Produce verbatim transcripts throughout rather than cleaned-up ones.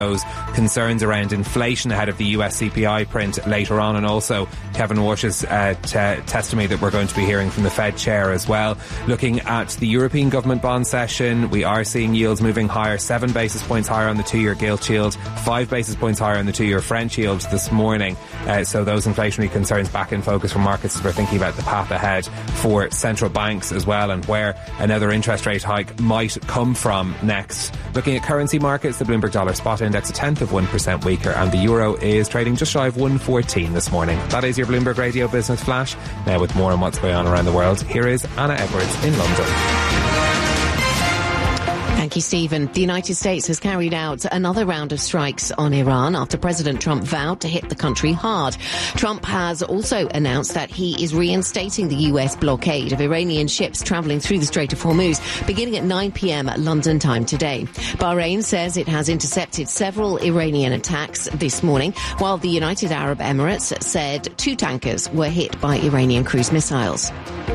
those concerns around inflation ahead of the U S C P I print later on, and also Kevin Warsh's uh, t- testimony that we're going to be hearing from the Fed chair as well. Looking at the European government bond session, we are seeing yields moving higher, seven basis points higher on the two-year gilt yield, five basis points higher on the two-year French yield this morning. Uh, so those inflationary concerns back in focus for markets as we're thinking about the path ahead for central banks as well, and where another interest rate hike might come from next. Looking at currency markets, the Bloomberg dollar spot index a tenth of one percent weaker, and the euro is trading just shy of one fourteen this morning. That is your Bloomberg Radio Business Flash. Now with more on what's going on around the world, here is Anna Edwards in London. Thank you, Stephen. The United States has carried out another round of strikes on Iran after President Trump vowed to hit the country hard. Trump has also announced that he is reinstating the U S blockade of Iranian ships travelling through the Strait of Hormuz beginning at nine p.m. London time today. Bahrain says it has intercepted several Iranian attacks this morning, while the United Arab Emirates said two tankers were hit by Iranian cruise missiles.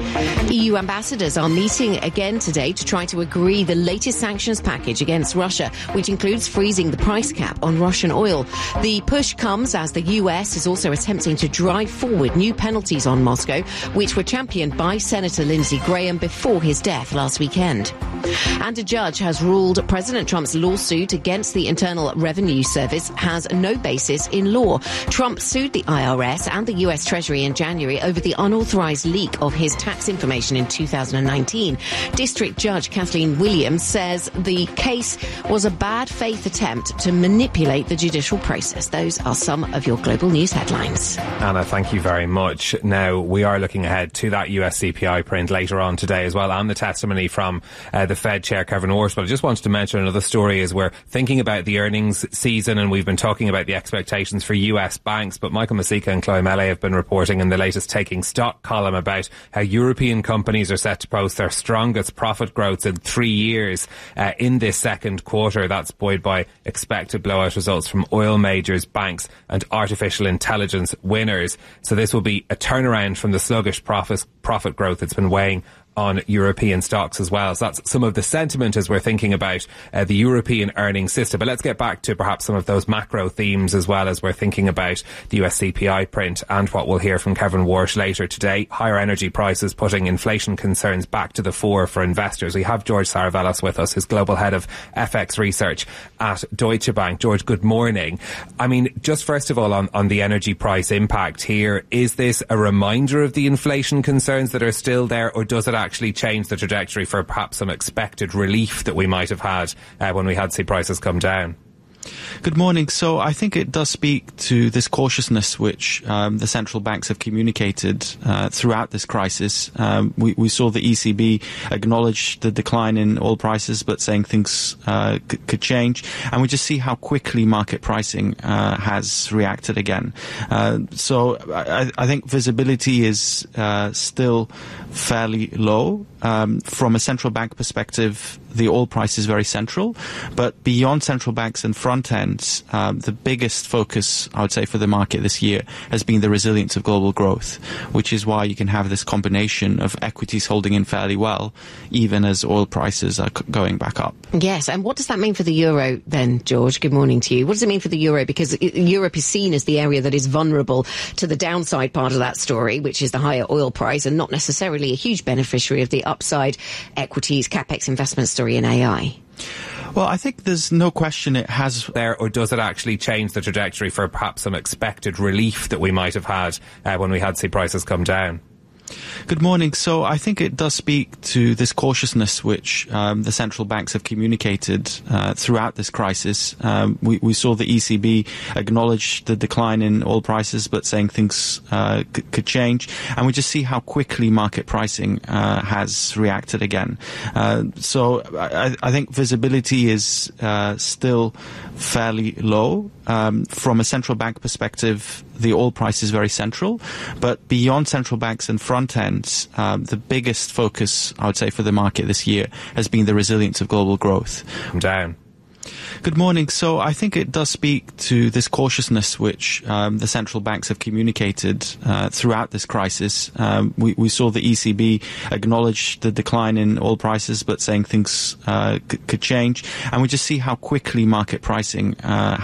E U ambassadors are meeting again today to try to agree the latest sanctions package against Russia, which includes freezing the price cap on Russian oil. The push comes as the U S is also attempting to drive forward new penalties on Moscow, which were championed by Senator Lindsey Graham before his death last weekend. And a judge has ruled President Trump's lawsuit against the Internal Revenue Service has no basis in law. Trump sued the I R S and the U S Treasury in January over the unauthorized leak of his tax information in two thousand nineteen. District Judge Kathleen Williams says the case was a bad faith attempt to manipulate the judicial process. Those are some of your global news headlines. Anna, thank you very much. Now, we are looking ahead to that U S C P I print later on today as well, and the testimony from uh, the Fed chair, Kevin Warsh. But I just wanted to mention another story as we're thinking about the earnings season, and we've been talking about the expectations for U S banks. But Michael Masika and Chloe Mele have been reporting in the latest Taking Stock column about how European companies are set to post their strongest profit growth in three years uh, in this second quarter. That's buoyed by expected blowout results from oil majors, banks and artificial intelligence winners. So this will be a turnaround from the sluggish profit, profit growth that's been weighing on European stocks as well. So that's some of the sentiment as we're thinking about uh, the European earnings system. But let's get back to perhaps some of those macro themes as well as we're thinking about the U S C P I print and what we'll hear from Kevin Warsh later today. Higher energy prices putting inflation concerns back to the fore for investors. We have George Saravelos with us, who's global head of F X research at Deutsche Bank. George, good morning. I mean, just first of all on, on the energy price impact here, is this a reminder of the inflation concerns that are still there, or does it actually actually change the trajectory for perhaps some expected relief that we might have had uh, when we had seen prices come down? Good morning. So I think it does speak to this cautiousness which um, the central banks have communicated uh, throughout this crisis. Um, we, we saw the E C B acknowledge the decline in oil prices, but saying things uh, c- could change. And we just see how quickly market pricing uh, has reacted again. Uh, so I, I think visibility is uh, still fairly low. Um, from a central bank perspective, the oil price is very central, but beyond central banks and front ends, um, the biggest focus, I would say, for the market this year has been the resilience of global growth, which is why you can have this combination of equities holding in fairly well, even as oil prices are c- going back up. Yes, and what does that mean for the euro then, George? Good morning to you. What does it mean for the euro? Because it, Europe is seen as the area that is vulnerable to the downside part of that story, which is the higher oil price, and not necessarily a huge beneficiary of the upside equities, capex investment story in A I. Well, I think there's no question it has there, or does it actually change the trajectory for perhaps some expected relief that we might have had uh, when we had seen prices come down? Good morning. So I think it does speak to this cautiousness which um, the central banks have communicated uh, throughout this crisis. Um, we, we saw the E C B acknowledge the decline in oil prices, but saying things uh, c- could change. And we just see how quickly market pricing uh, has reacted again. Uh, so I, I think visibility is uh, still fairly low. Um, from a central bank perspective, the oil price is very central, but beyond central banks and front ends, um, the biggest focus, I would say, for the market this year has been the resilience of global growth. Down. Good morning. So I think it does speak to this cautiousness which um, the central banks have communicated uh, throughout this crisis. Um, we, we saw the E C B acknowledge the decline in oil prices, but saying things uh, c- could change. And we just see how quickly market pricing uh,